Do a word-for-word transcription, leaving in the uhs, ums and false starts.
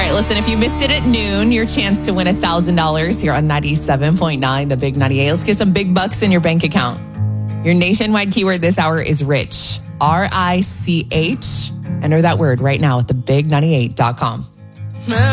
right, listen, if you missed it at noon, your chance to win one thousand dollars here on ninety-seven point nine, the Big ninety-eight. Let's get some big bucks in your bank account. Your nationwide keyword this hour is rich. R I C H. Enter that word right now at the big ninety-eight dot com.